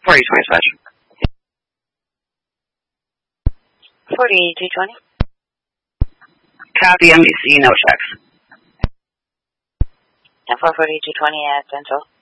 dispatch. 4220. Copy, NBC, no checks. And 4220 at Dental.